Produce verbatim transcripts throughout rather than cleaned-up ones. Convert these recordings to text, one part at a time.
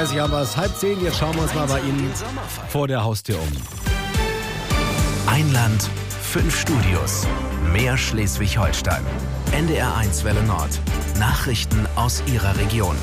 dreißig haben wir es, halb zehn. Jetzt schauen wir uns mal bei Ihnen vor der Haustür um. Ein Land, fünf Studios, mehr Schleswig-Holstein. N D R eins Welle Nord. Nachrichten aus Ihrer Region.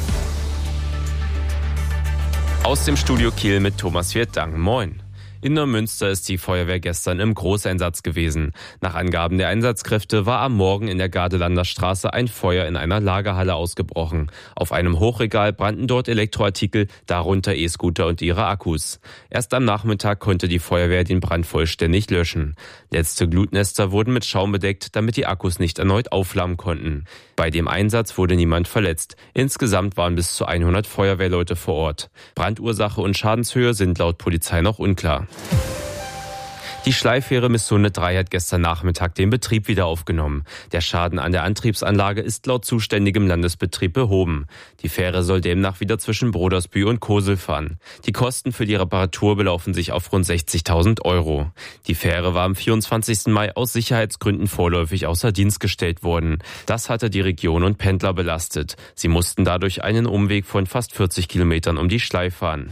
Aus dem Studio Kiel mit Thomas Wirtdang. Moin. In Neumünster ist die Feuerwehr gestern im Großeinsatz gewesen. Nach Angaben der Einsatzkräfte war am Morgen in der Gardelander Straße ein Feuer in einer Lagerhalle ausgebrochen. Auf einem Hochregal brannten dort Elektroartikel, darunter E-Scooter und ihre Akkus. Erst am Nachmittag konnte die Feuerwehr den Brand vollständig löschen. Letzte Glutnester wurden mit Schaum bedeckt, damit die Akkus nicht erneut aufflammen konnten. Bei dem Einsatz wurde niemand verletzt. Insgesamt waren bis zu hundert Feuerwehrleute vor Ort. Brandursache und Schadenshöhe sind laut Polizei noch unklar. Die Schleifähre Missunde drei hat gestern Nachmittag den Betrieb wieder aufgenommen. Der Schaden an der Antriebsanlage ist laut zuständigem Landesbetrieb behoben. Die Fähre soll demnach wieder zwischen Brodersbühl und Kosel fahren. Die Kosten für die Reparatur belaufen sich auf rund sechzigtausend Euro. Die Fähre war am vierundzwanzigsten Mai aus Sicherheitsgründen vorläufig außer Dienst gestellt worden. Das hatte die Region und Pendler belastet. Sie mussten dadurch einen Umweg von fast vierzig Kilometern um die Schleif fahren.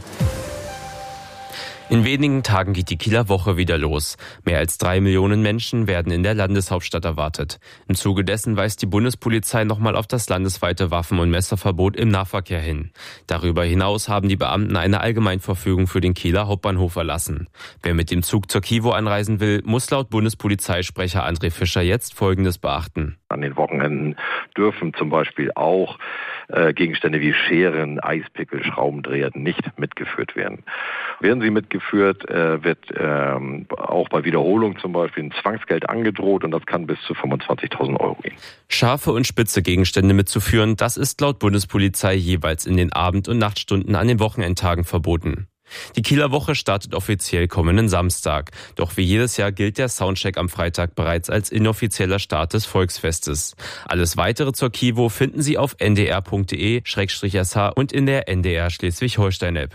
In wenigen Tagen geht die Kieler Woche wieder los. Mehr als drei Millionen Menschen werden in der Landeshauptstadt erwartet. Im Zuge dessen weist die Bundespolizei nochmal auf das landesweite Waffen- und Messerverbot im Nahverkehr hin. Darüber hinaus haben die Beamten eine Allgemeinverfügung für den Kieler Hauptbahnhof erlassen. Wer mit dem Zug zur Kivo anreisen will, muss laut Bundespolizeisprecher André Fischer jetzt Folgendes beachten. An den Wochenenden dürfen zum Beispiel auch äh, Gegenstände wie Scheren, Eispickel, Schraubendreher nicht mitgeführt werden. Werden sie mitgeführt, äh, wird ähm, auch bei Wiederholung zum Beispiel ein Zwangsgeld angedroht und das kann bis zu fünfundzwanzigtausend Euro gehen. Scharfe und spitze Gegenstände mitzuführen, das ist laut Bundespolizei jeweils in den Abend- und Nachtstunden an den Wochenendtagen verboten. Die Kieler Woche startet offiziell kommenden Samstag. Doch wie jedes Jahr gilt der Soundcheck am Freitag bereits als inoffizieller Start des Volksfestes. Alles Weitere zur Kivo finden Sie auf n d r punkt d e slash s h und in der N D R Schleswig-Holstein-App.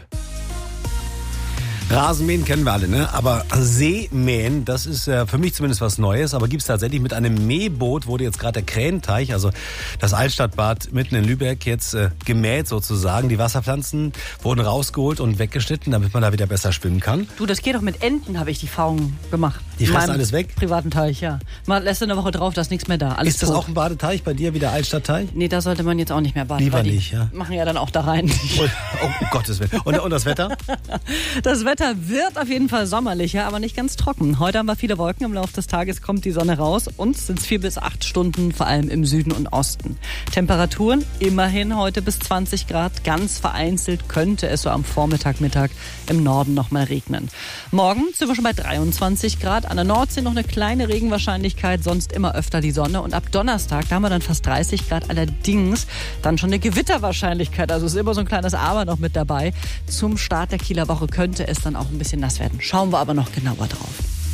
Rasenmähen kennen wir alle, ne? Aber Seemähen, das ist äh, für mich zumindest was Neues. Aber gibt es tatsächlich mit einem Mähboot, wurde jetzt gerade der Krähenteich, also das Altstadtbad mitten in Lübeck, jetzt äh, gemäht sozusagen. Die Wasserpflanzen wurden rausgeholt und weggeschnitten, damit man da wieder besser schwimmen kann. Du, das geht doch mit Enten, habe ich die Erfahrung gemacht. Die fressen alles weg? Privaten Teich, ja. Man lässt eine Woche drauf, da ist nichts mehr da. Alles ist das tot. Auch ein Badeteich bei dir, wie der Altstadtteich? Nee, da sollte man jetzt auch nicht mehr baden. Lieber weil die nicht, ja. Machen ja dann auch da rein. Oh, oh Gottes Willen. Und, und das Wetter? Das Wetter wird auf jeden Fall sommerlicher, aber nicht ganz trocken. Heute haben wir viele Wolken, im Laufe des Tages kommt die Sonne raus und sind es vier bis acht Stunden, vor allem im Süden und Osten. Temperaturen immerhin heute bis zwanzig Grad. Ganz vereinzelt könnte es so am Vormittag, Mittag im Norden noch mal regnen. Morgen sind wir schon bei dreiundzwanzig Grad. An der Nordsee noch eine kleine Regenwahrscheinlichkeit, sonst immer öfter die Sonne. Und ab Donnerstag, da haben wir dann fast dreißig Grad. Allerdings dann schon eine Gewitterwahrscheinlichkeit. Also ist immer so ein kleines Aber noch mit dabei. Zum Start der Kieler Woche könnte es dann auch ein bisschen nass werden. Schauen wir aber noch genauer drauf.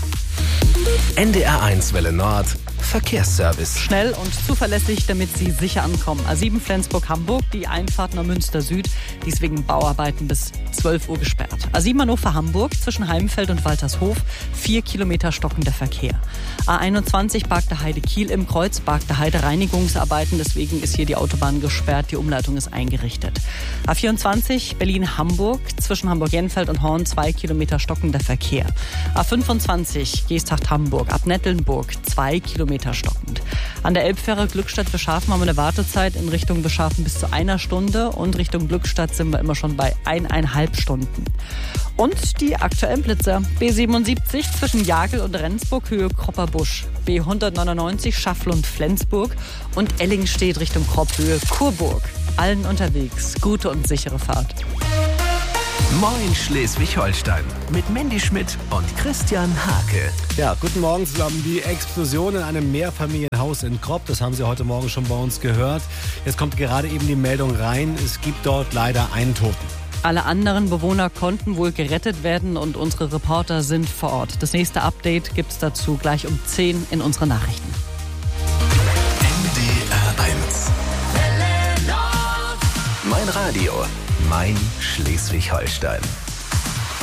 N D R eins Welle Nord. Verkehrsservice. Schnell und zuverlässig, damit Sie sicher ankommen. A sieben Flensburg-Hamburg, die Einfahrt nach Münster Süd, die ist wegen Bauarbeiten bis zwölf Uhr gesperrt. A sieben Hannover-Hamburg zwischen Heimfeld und Waltershof, vier Kilometer stockender Verkehr. A einundzwanzig Bargte Heide-Kiel im Kreuz, Bargte Heide Reinigungsarbeiten, deswegen ist hier die Autobahn gesperrt, die Umleitung ist eingerichtet. A vierundzwanzig Berlin-Hamburg zwischen Hamburg-Jenfeld und Horn, zwei Kilometer stockender Verkehr. A fünfundzwanzig Geesthacht-Hamburg ab Nettelnburg, zwei Kilometer stockend. An der Elbfähre Glückstadt-Beschafen haben wir eine Wartezeit in Richtung Beschafen bis zu einer Stunde und Richtung Glückstadt sind wir immer schon bei eineinhalb Stunden. Und die aktuellen Blitzer. B siebenundsiebzig zwischen Jagel und Rendsburg, Höhe Kropperbusch. B hundertneunundneunzig Schafflund-Flensburg und Ellingstedt Richtung Kropp-Höhe Kurburg. Allen unterwegs. Gute und sichere Fahrt. Moin Schleswig-Holstein mit Mandy Schmidt und Christian Hake. Ja, guten Morgen zusammen. Die Explosion in einem Mehrfamilienhaus in Kropp, das haben Sie heute Morgen schon bei uns gehört. Jetzt kommt gerade eben die Meldung rein, es gibt dort leider einen Toten. Alle anderen Bewohner konnten wohl gerettet werden und unsere Reporter sind vor Ort. Das nächste Update gibt's dazu gleich um zehn in unseren Nachrichten. N D R eins. Mein Radio, mein Schleswig-Holstein.